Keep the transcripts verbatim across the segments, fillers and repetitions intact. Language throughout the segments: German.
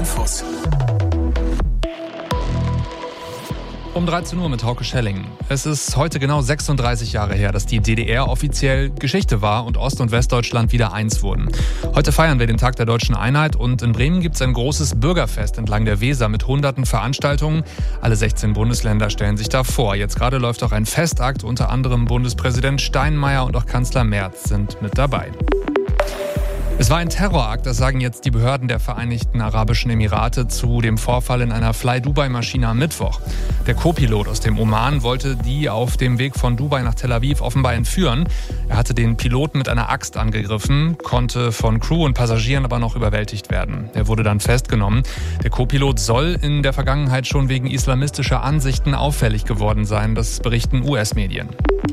Infos. Um dreizehn Uhr mit Hauke Schelling. Es ist heute genau sechsunddreißig Jahre her, dass die D D R offiziell Geschichte war und Ost- und Westdeutschland wieder eins wurden. Heute feiern wir den Tag der deutschen Einheit und in Bremen gibt es ein großes Bürgerfest entlang der Weser mit hunderten Veranstaltungen. Alle sechzehn Bundesländer stellen sich da vor. Jetzt gerade läuft auch ein Festakt, unter anderem Bundespräsident Steinmeier und auch Kanzler Merz sind mit dabei. Es war ein Terrorakt, das sagen jetzt die Behörden der Vereinigten Arabischen Emirate zu dem Vorfall in einer Fly-Dubai-Maschine am Mittwoch. Der Co-Pilot aus dem Oman wollte die auf dem Weg von Dubai nach Tel Aviv offenbar entführen. Er hatte den Piloten mit einer Axt angegriffen, konnte von Crew und Passagieren aber noch überwältigt werden. Er wurde dann festgenommen. Der Co-Pilot soll in der Vergangenheit schon wegen islamistischer Ansichten auffällig geworden sein, das berichten U S-Medien.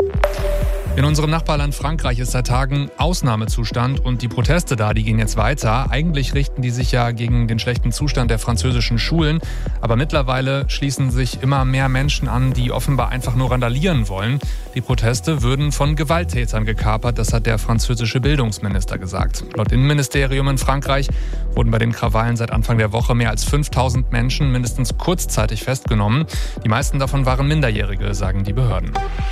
In unserem Nachbarland Frankreich ist seit Tagen Ausnahmezustand und die Proteste da, die gehen jetzt weiter. Eigentlich richten die sich ja gegen den schlechten Zustand der französischen Schulen, aber mittlerweile schließen sich immer mehr Menschen an, die offenbar einfach nur randalieren wollen. Die Proteste würden von Gewalttätern gekapert, das hat der französische Bildungsminister gesagt. Laut Innenministerium in Frankreich wurden bei den Krawallen seit Anfang der Woche mehr als fünftausend Menschen mindestens kurzzeitig festgenommen. Die meisten davon waren Minderjährige, sagen die Behörden.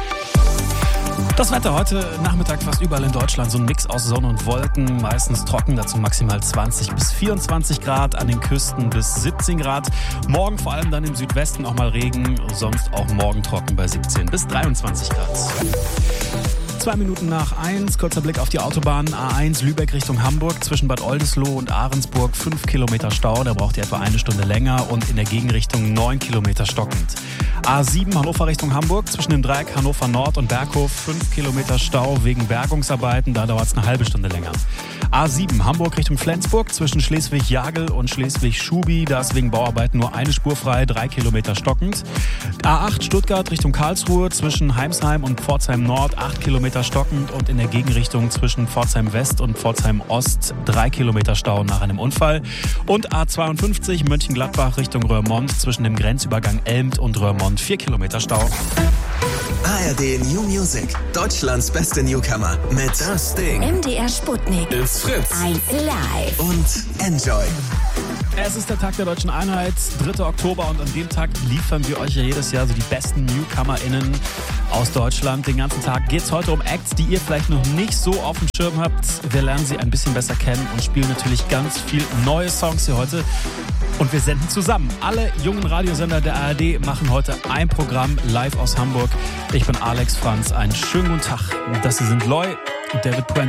Das Wetter heute Nachmittag fast überall in Deutschland. So ein Mix aus Sonne und Wolken, meistens trocken, dazu maximal zwanzig bis vierundzwanzig Grad, an den Küsten bis siebzehn Grad. Morgen vor allem dann im Südwesten auch mal Regen, sonst auch morgen trocken bei siebzehn bis dreiundzwanzig Grad. Zwei Minuten nach eins, kurzer Blick auf die Autobahn A eins Lübeck Richtung Hamburg. Zwischen Bad Oldesloe und Ahrensburg fünf Kilometer Stau, da braucht ihr etwa eine Stunde länger und in der Gegenrichtung neun Kilometer stockend. A sieben Hannover Richtung Hamburg, zwischen dem Dreieck Hannover Nord und Berghof fünf Kilometer Stau wegen Bergungsarbeiten, da dauert es eine halbe Stunde länger. A sieben Hamburg Richtung Flensburg, zwischen Schleswig-Jagel und Schleswig-Schubi, da ist wegen Bauarbeiten nur eine Spur frei, drei Kilometer stockend. A acht Stuttgart Richtung Karlsruhe, zwischen Heimsheim und Pforzheim Nord, acht Kilometer stockend und in der Gegenrichtung zwischen Pforzheim West und Pforzheim Ost drei Kilometer Stau nach einem Unfall. Und A zweiundfünfzig Mönchengladbach Richtung Roermond, zwischen dem Grenzübergang Elmt und Roermond vier Kilometer Stau. A R D New Music, Deutschlands beste Newcomer mit Das Ding. M D R Sputnik. Ist Fritz. eins Live. Und Enjoy. Es ist der Tag der deutschen Einheit, dritter Oktober, und an dem Tag liefern wir euch ja jedes Jahr so die besten NewcomerInnen aus Deutschland. Den ganzen Tag geht es heute um Acts, die ihr vielleicht noch nicht so auf dem Schirm habt. Wir lernen sie ein bisschen besser kennen und spielen natürlich ganz viel neue Songs hier heute. Und wir senden zusammen. Alle jungen Radiosender der A R D machen heute ein Programm live aus Hamburg. Ich bin Alex Franz. Einen schönen guten Tag. Das hier sind Loy und David Puente.